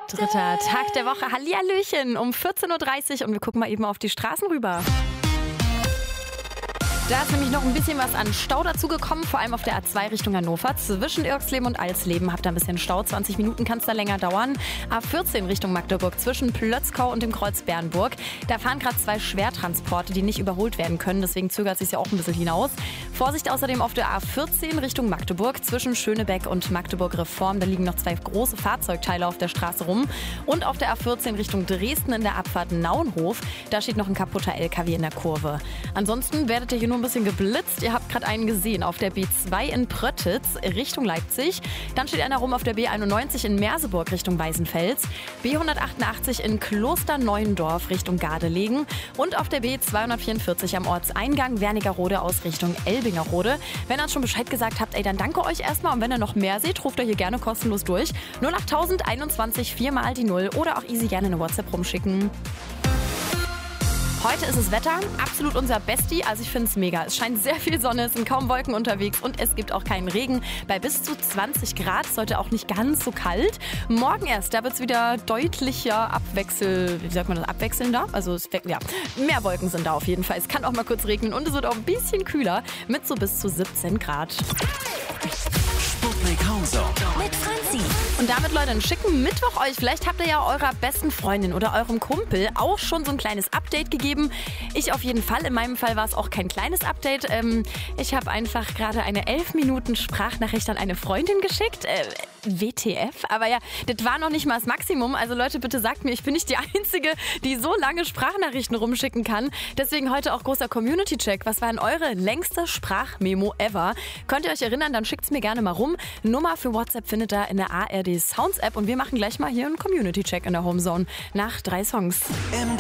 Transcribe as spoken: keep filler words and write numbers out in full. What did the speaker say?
Dritter Tag der Woche. Hallihallöchen um vierzehn Uhr dreißig und wir gucken mal eben auf die Straßen rüber. Da ist nämlich noch ein bisschen was an Stau dazugekommen, vor allem auf der A zwei Richtung Hannover. Zwischen Irxleben und Alsleben habt ihr ein bisschen Stau. zwanzig Minuten kann es da länger dauern. A vierzehn Richtung Magdeburg zwischen Plötzkau und dem Kreuz Bernburg. Da fahren gerade zwei Schwertransporte, die nicht überholt werden können. Deswegen zögert es sich ja auch ein bisschen hinaus. Vorsicht außerdem auf der A vierzehn Richtung Magdeburg zwischen Schönebeck und Magdeburg Reform. Da liegen noch zwei große Fahrzeugteile auf der Straße rum. Und auf der A vierzehn Richtung Dresden in der Abfahrt Naunhof. Da steht noch ein kaputter L K W in der Kurve. Ansonsten werdet ihr hier nur ein bisschen geblitzt. Ihr habt gerade einen gesehen auf der B zwei in Pröttitz Richtung Leipzig. Dann steht einer rum auf der B einundneunzig in Merseburg Richtung Weißenfels. B hundertachtundachtzig in Klosterneuendorf Richtung Gardelegen. Und auf der B zweihundertvierundvierzig am Ortseingang Wernigerode aus Richtung Elbingerode. Wenn ihr uns schon Bescheid gesagt habt, ey, dann danke euch erstmal. Und wenn ihr noch mehr seht, ruft ihr hier gerne kostenlos durch. null acht einundzwanzig vier mal die null oder auch easy gerne eine WhatsApp rumschicken. Heute ist das Wetter absolut unser Bestie, also ich finde es mega. Es scheint sehr viel Sonne, es sind kaum Wolken unterwegs und es gibt auch keinen Regen. Bei bis zu zwanzig Grad ist heute auch nicht ganz so kalt. Morgen erst, da wird es wieder deutlicher abwechsel, wie sagt man das, abwechselnder? Also es, ja, mehr Wolken sind da auf jeden Fall. Es kann auch mal kurz regnen und es wird auch ein bisschen kühler mit so bis zu siebzehn Grad. Sputnik Homezone mit Franzi. Und damit, Leute, einen schicken Mittwoch euch. Vielleicht habt ihr ja eurer besten Freundin oder eurem Kumpel auch schon so ein kleines Update gegeben. Ich auf jeden Fall. In meinem Fall war es auch kein kleines Update. Ähm, ich habe einfach gerade eine elf Minuten Sprachnachricht an eine Freundin geschickt. Äh, W T F. Aber ja, das war noch nicht mal das Maximum. Also Leute, bitte sagt mir, ich bin nicht die Einzige, die so lange Sprachnachrichten rumschicken kann. Deswegen heute auch großer Community-Check. Was war denn eure längste Sprachmemo ever? Könnt ihr euch erinnern? Dann schickt's mir gerne mal rum. Nummer für WhatsApp findet ihr in der A R D Sounds App. Und wir machen gleich mal hier einen Community-Check in der Homezone nach drei Songs.